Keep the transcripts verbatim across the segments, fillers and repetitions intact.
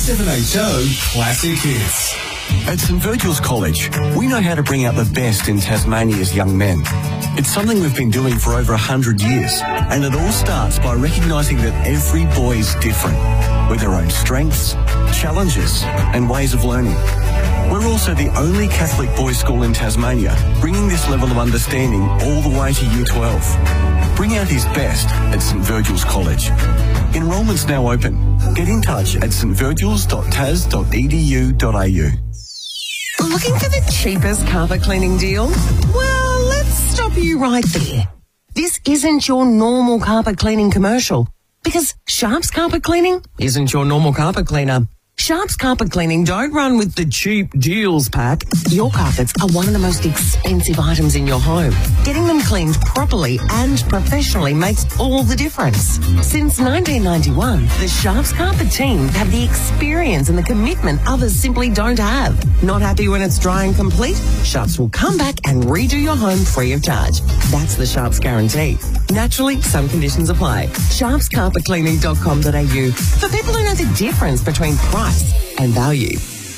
seven H O Classic Hits. At St Virgil's College, we know how to bring out the best in Tasmania's young men. It's something we've been doing for over one hundred years, and it all starts by recognising that every boy is different, with their own strengths, challenges, and ways of learning. We're also the only Catholic boys' school in Tasmania, bringing this level of understanding all the way to Year twelve. Bring out his best at St Virgil's College. Enrolment's now open. Get in touch at s t virgils dot t a s dot e d u dot a u. Looking for the cheapest carpet cleaning deal? Well, let's stop you right there. This isn't your normal carpet cleaning commercial, because Sharp's Carpet Cleaning isn't your normal carpet cleaner. Sharp's Carpet Cleaning don't run with the cheap deals pack. Your carpets are one of the most expensive items in your home. Getting them cleaned properly and professionally makes all the difference. Since nineteen ninety-one, the Sharp's Carpet team have the experience and the commitment others simply don't have. Not happy when it's dry and complete? Sharp's will come back and redo your home free of charge. That's the Sharp's guarantee. Naturally, some conditions apply. sharps carpet cleaning dot com dot a u for people who know the difference between price and value.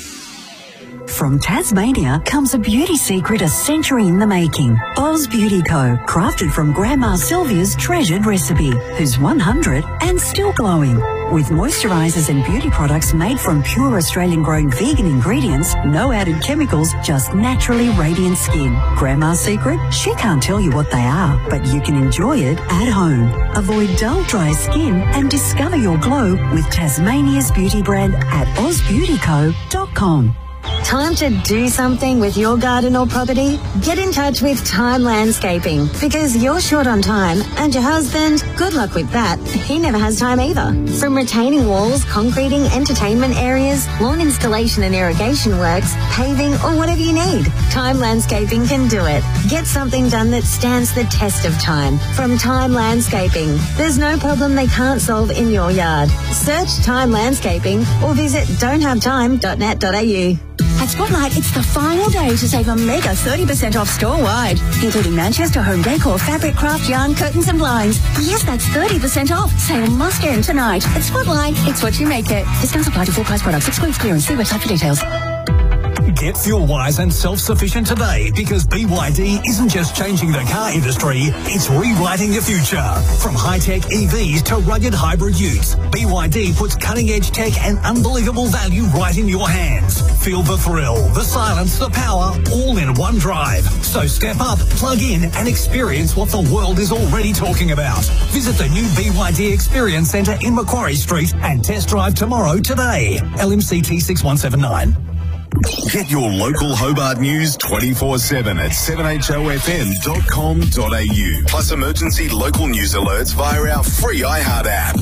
From Tasmania comes a beauty secret a century in the making. Oz Beauty Co. Crafted from Grandma Sylvia's treasured recipe, who's one hundred and still glowing. With moisturisers and beauty products made from pure Australian-grown vegan ingredients, no added chemicals, just naturally radiant skin. Grandma's secret? She can't tell you what they are, but you can enjoy it at home. Avoid dull, dry skin and discover your glow with Tasmania's beauty brand at oz beauty co dot com. Time to do something with your garden or property? Get in touch with Time Landscaping, because you're short on time and your husband, good luck with that, he never has time either. From retaining walls, concreting, entertainment areas, lawn installation and irrigation works, paving or whatever you need, Time Landscaping can do it. Get something done that stands the test of time. From Time Landscaping, there's no problem they can't solve in your yard. Search Time Landscaping or visit don't have time dot net dot a u. At Spotlight, it's the final day to save a mega thirty percent off store-wide, including Manchester Home Decor, fabric, craft, yarn, curtains and blinds. Yes, that's thirty percent off. Sale must end tonight. At Spotlight, it's what you make it. Discounts apply to full-price products. Excludes clearance. See website for details. Get fuel-wise and self-sufficient today, because B Y D isn't just changing the car industry, it's rewriting the future. From high-tech E Vs to rugged hybrid utes, B Y D puts cutting-edge tech and unbelievable value right in your hands. Feel the thrill, the silence, the power, all in one drive. So step up, plug in and experience what the world is already talking about. Visit the new B Y D Experience Centre in Macquarie Street and test drive tomorrow today. L M C T six one seven nine. Get your local Hobart news twenty-four seven at seven h o f m dot com dot a u. Plus emergency local news alerts via our free iHeart app.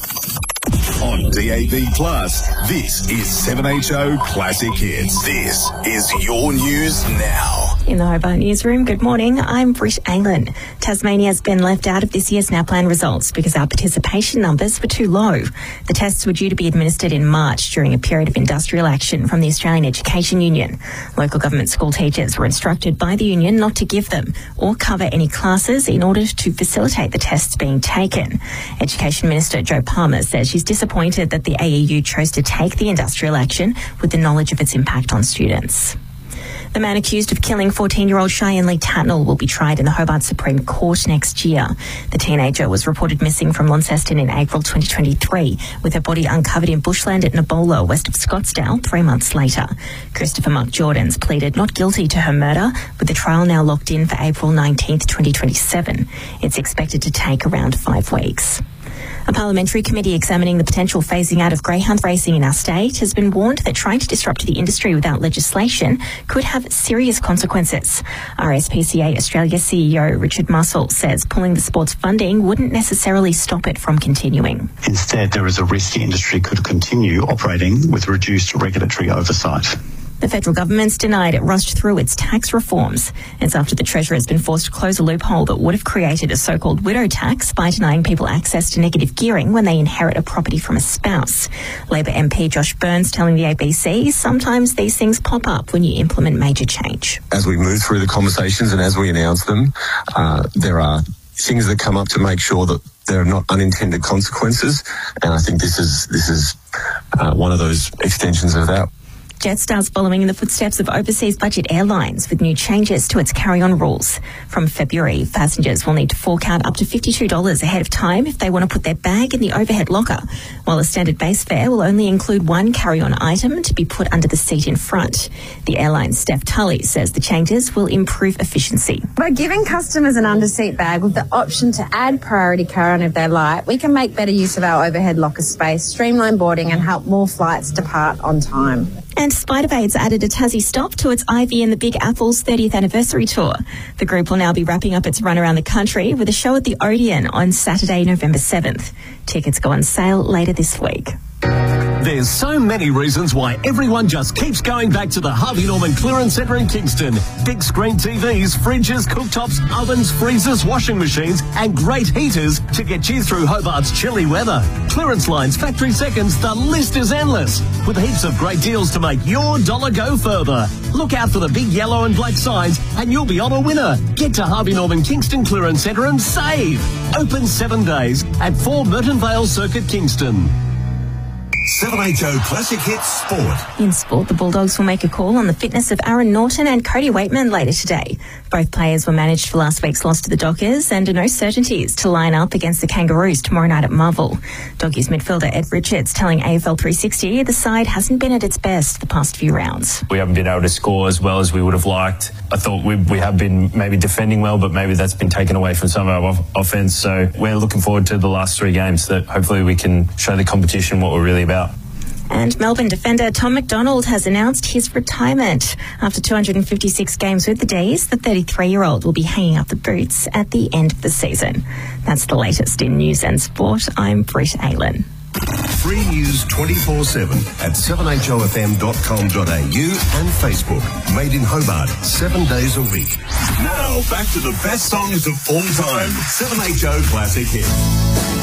On D A B Plus, this is seven H O Classic Hits. This is your news now. In the Hobart Newsroom, good morning. I'm Britt Aylan. Tasmania's been left out of this year's NAPLAN results because our participation numbers were too low. The tests were due to be administered in March during a period of industrial action from the Australian Education Union. Local government school teachers were instructed by the union not to give them or cover any classes in order to facilitate the tests being taken. Education Minister Jo Palmer says she's disappointed that the A E U chose to take the industrial action with the knowledge of its impact on students. The man accused of killing fourteen-year-old Cheyenne Lee Tatnall will be tried in the Hobart Supreme Court next year. The teenager was reported missing from Launceston in April twenty twenty-three, with her body uncovered in bushland at Nabola, west of Scottsdale, three months later. Christopher Mark Jordans pleaded not guilty to her murder, with the trial now locked in for April nineteenth, twenty twenty-seven. It's expected to take around five weeks. A parliamentary committee examining the potential phasing out of greyhound racing in our state has been warned that trying to disrupt the industry without legislation could have serious consequences. R S P C A Australia C E O Richard Muscle says pulling the sport's funding wouldn't necessarily stop it from continuing. Instead, there is a risk the industry could continue operating with reduced regulatory oversight. The federal government's denied it rushed through its tax reforms. It's after the Treasurer has been forced to close a loophole that would have created a so-called widow tax by denying people access to negative gearing when they inherit a property from a spouse. Labor M P Josh Burns telling the A B C sometimes these things pop up when you implement major change. As we move through the conversations and as we announce them, uh, there are things that come up to make sure that there are not unintended consequences, and I think this is this is uh, one of those extensions of that. Jetstar's following in the footsteps of overseas budget airlines with new changes to its carry-on rules. From February, passengers will need to fork out up to fifty-two dollars ahead of time if they want to put their bag in the overhead locker, while the standard base fare will only include one carry-on item to be put under the seat in front. The airline's Steph Tully says the changes will improve efficiency. By giving customers an under-seat bag with the option to add priority carry-on if they like, we can make better use of our overhead locker space, streamline boarding and help more flights depart on time. And Spiderbait's added a Tassie stop to its Ivy and the Big Apple's thirtieth anniversary tour. The group will now be wrapping up its run around the country with a show at the Odeon on Saturday, November seventh. Tickets go on sale later this week. There's so many reasons why everyone just keeps going back to the Harvey Norman Clearance Centre in Kingston. Big screen T Vs, fridges, cooktops, ovens, freezers, washing machines and great heaters to get you through Hobart's chilly weather. Clearance lines, factory seconds, the list is endless. With heaps of great deals to make your dollar go further. Look out for the big yellow and black signs and you'll be on a winner. Get to Harvey Norman Kingston Clearance Centre and save. Open seven days at four Merton Vale Circuit, Kingston. seven H O Classic Hits Sport. In sport, the Bulldogs will make a call on the fitness of Aaron Norton and Cody Waitman later today. Both players were managed for last week's loss to the Dockers and are no certainties to line up against the Kangaroos tomorrow night at Marvel. Doggies midfielder Ed Richards telling A F L three sixty the side hasn't been at its best the past few rounds. We haven't been able to score as well as we would have liked. I thought we, we have been maybe defending well, but maybe that's been taken away from some of our off- offence. So we're looking forward to the last three games that hopefully we can show the competition what we're really about. And Melbourne defender Tom McDonald has announced his retirement. After two hundred fifty-six games with the D's, the thirty-three-year-old will be hanging up the boots at the end of the season. That's the latest in news and sport. I'm Britt Aylan. Free news twenty-four seven at seven H O F M dot com dot A U and Facebook. Made in Hobart, seven days a week. Now, back to the best songs of all time. seven H O Classic Hits.